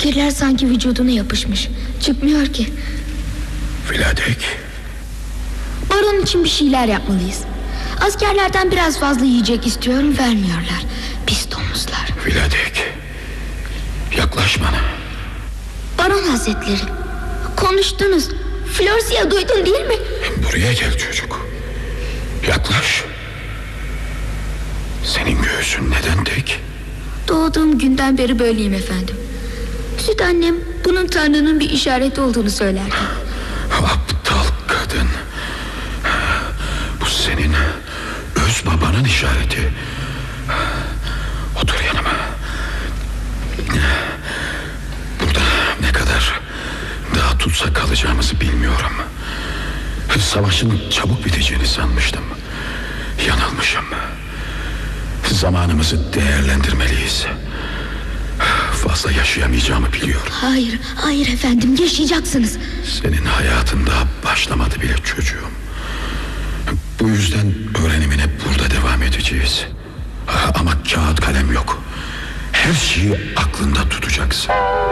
Kirler sanki vücuduna yapışmış. Çıkmıyor ki. Vladek. Baron için bir şeyler yapmalıyız. Askerlerden biraz fazla yiyecek istiyorum, vermiyorlar. Pis domuzlar. Vladek, yaklaş bana. Baron Hazretleri, konuştunuz. Florsia duydun değil mi? Buraya gel çocuk. Yaklaş. Senin göğsün neden tek? Doğduğum günden beri böyleyim efendim. Süt annem bunun Tanrı'nın bir işareti olduğunu söylerdi. Aptal kadın. Bu senin öz babanın işareti. Otur yanıma. Burada ne kadar daha tutsak kalacağımızı bilmiyorum. Savaşın çabuk biteceğini sanmıştım. Yanılmışım. Zamanımızı değerlendirmeliyiz. Fazla yaşayamayacağımı biliyorum. Hayır, hayır efendim, yaşayacaksınız. Senin hayatın daha başlamadı bile çocuğum. Bu yüzden öğrenimine burada devam edeceğiz. Ama kağıt kalem yok. Her şeyi aklında tutacaksın.